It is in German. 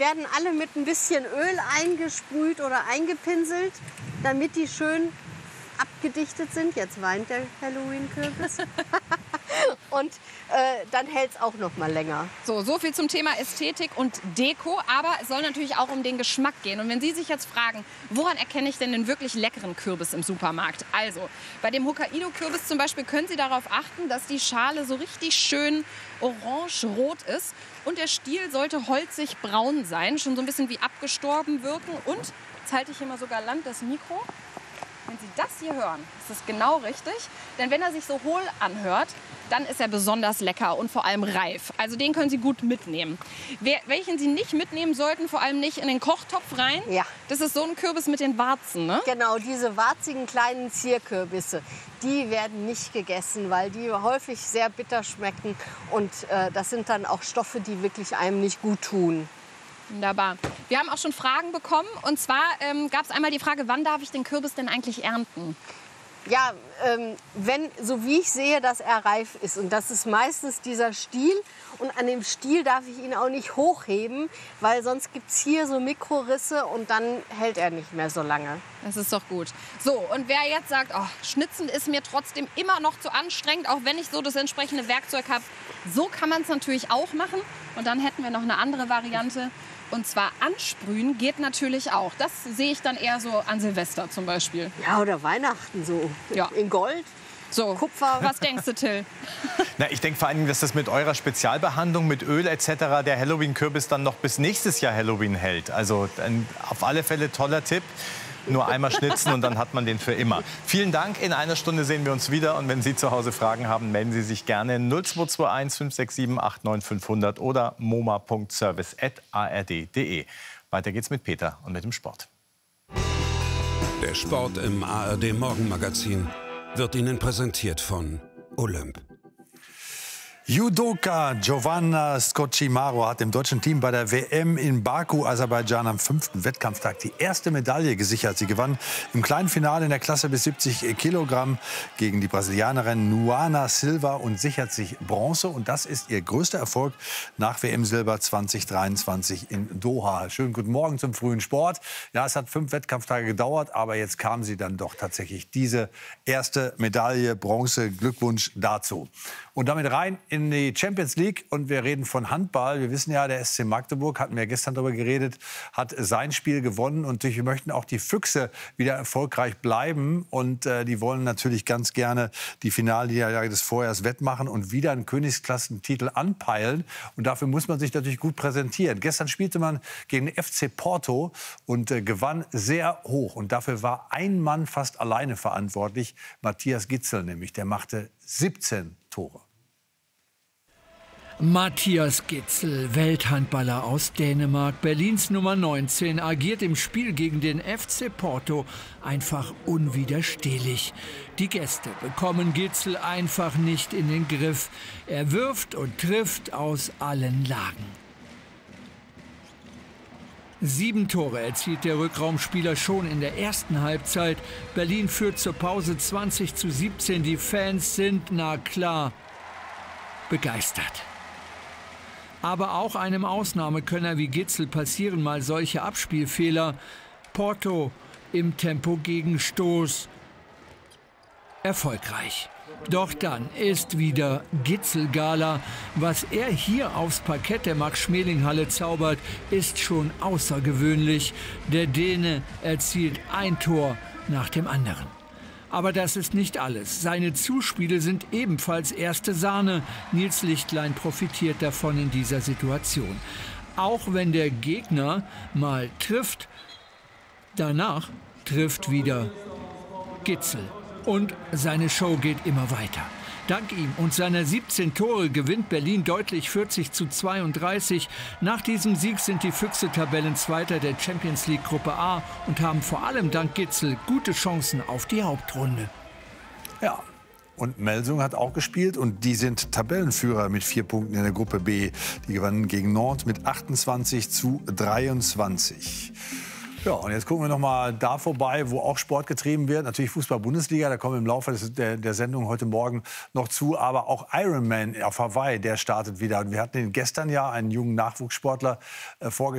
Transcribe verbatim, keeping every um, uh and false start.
werden alle mit ein bisschen Öl eingesprüht oder eingepinselt, damit die schön abgedichtet sind. Jetzt weint der Halloween-Kürbis. Und äh, dann hält es auch noch mal länger. So, so viel zum Thema Ästhetik und Deko. Aber es soll natürlich auch um den Geschmack gehen. Und wenn Sie sich jetzt fragen, woran erkenne ich denn den wirklich leckeren Kürbis im Supermarkt? Also, bei dem Hokkaido-Kürbis zum Beispiel können Sie darauf achten, dass die Schale so richtig schön orange-rot ist. Und der Stiel sollte holzig braun sein, schon so ein bisschen wie abgestorben wirken. Und, jetzt halte ich hier mal so galant das Mikro. Wenn Sie das hier hören, ist das genau richtig. Denn wenn er sich so hohl anhört, dann ist er besonders lecker und vor allem reif. Also den können Sie gut mitnehmen. Wer, welchen Sie nicht mitnehmen sollten, vor allem nicht in den Kochtopf rein, ja. Das ist so ein Kürbis mit den Warzen, ne? Genau, diese warzigen kleinen Zierkürbisse, die werden nicht gegessen, weil die häufig sehr bitter schmecken. Und äh, das sind dann auch Stoffe, die wirklich einem nicht gut tun. Wunderbar. Wir haben auch schon Fragen bekommen. Und zwar ähm, gab es einmal die Frage, wann darf ich den Kürbis denn eigentlich ernten? Ja, ähm, wenn, so wie ich sehe, dass er reif ist. Und das ist meistens dieser Stiel. Und an dem Stiel darf ich ihn auch nicht hochheben, weil sonst gibt es hier so Mikrorisse und dann hält er nicht mehr so lange. Das ist doch gut. So, und wer jetzt sagt, oh, Schnitzen ist mir trotzdem immer noch zu anstrengend, auch wenn ich so das entsprechende Werkzeug habe, so kann man es natürlich auch machen. Und dann hätten wir noch eine andere Variante. Und zwar ansprühen geht natürlich auch. Das sehe ich dann eher so an Silvester zum Beispiel. Ja, oder Weihnachten so. Ja. In Gold. So, Kupfer. Was denkst du, Till? Na, ich denke vor allem, dass das mit eurer Spezialbehandlung, mit Öl et cetera, der Halloween-Kürbis dann noch bis nächstes Jahr Halloween hält. Also ein auf alle Fälle toller Tipp. Nur einmal schnitzen und dann hat man den für immer. Vielen Dank. In einer Stunde sehen wir uns wieder. Und wenn Sie zu Hause Fragen haben, melden Sie sich gerne null zwei zwei eins fünf sechs sieben acht neun fünfhundert oder moma punkt service at a r d punkt d e. Weiter geht's mit Peter und mit dem Sport. Der Sport im A R D Morgenmagazin wird Ihnen präsentiert von Olymp. Judoka Giovanna Scocimaro hat dem deutschen Team bei der W M in Baku, Aserbaidschan, am fünften Wettkampftag die erste Medaille gesichert. Sie gewann im kleinen Finale in der Klasse bis siebzig Kilogramm gegen die Brasilianerin Nuana Silva und sichert sich Bronze. Und das ist ihr größter Erfolg nach W M-Silber zwanzig dreiundzwanzig in Doha. Schönen guten Morgen zum frühen Sport. Ja, es hat fünf Wettkampftage gedauert, aber jetzt kam sie dann doch tatsächlich diese erste Medaille, Bronze. Glückwunsch dazu. Und damit rein in die Champions League. Und wir reden von Handball. Wir wissen ja, der S C Magdeburg, hatten wir gestern darüber geredet, hat sein Spiel gewonnen. Und wir möchten auch die Füchse wieder erfolgreich bleiben. Und äh, die wollen natürlich ganz gerne die Finalniederlage des Vorjahres wettmachen und wieder einen Königsklassentitel anpeilen. Und dafür muss man sich natürlich gut präsentieren. Gestern spielte man gegen den F C Porto und äh, gewann sehr hoch. Und dafür war ein Mann fast alleine verantwortlich, Matthias Gitzel nämlich. Der machte siebzehn Tore. Matthias Gitzel, Welthandballer aus Dänemark, Berlins Nummer neunzehn, agiert im Spiel gegen den F C Porto einfach unwiderstehlich. Die Gäste bekommen Gitzel einfach nicht in den Griff. Er wirft und trifft aus allen Lagen. Sieben Tore erzielt der Rückraumspieler schon in der ersten Halbzeit. Berlin führt zur Pause zwanzig zu siebzehn. Die Fans sind, na klar, begeistert. Aber auch einem Ausnahmekönner wie Gitzel passieren mal solche Abspielfehler. Porto im Tempo-Gegenstoß erfolgreich. Doch dann ist wieder Gitzel-Gala. Was er hier aufs Parkett der Max-Schmeling-Halle zaubert, ist schon außergewöhnlich. Der Däne erzielt ein Tor nach dem anderen. Aber das ist nicht alles. Seine Zuspiele sind ebenfalls erste Sahne. Nils Lichtlein profitiert davon in dieser Situation. Auch wenn der Gegner mal trifft, danach trifft wieder Gitzel. Und seine Show geht immer weiter. Dank ihm und seiner siebzehn Tore gewinnt Berlin deutlich vierzig zu zweiunddreißig. Nach diesem Sieg sind die Füchse Tabellenzweiter der Champions League Gruppe A und haben vor allem dank Gitzel gute Chancen auf die Hauptrunde. Ja. Und Melsung hat auch gespielt und die sind Tabellenführer mit vier Punkten in der Gruppe B. Die gewannen gegen Nantes mit achtundzwanzig zu dreiundzwanzig. Ja, und jetzt gucken wir noch mal da vorbei, wo auch Sport getrieben wird. Natürlich Fußball-Bundesliga, da kommen wir im Laufe des, der, der Sendung heute Morgen noch zu. Aber auch Ironman auf Hawaii, der startet wieder. Und wir hatten gestern ja einen jungen Nachwuchssportler äh, vorgestellt.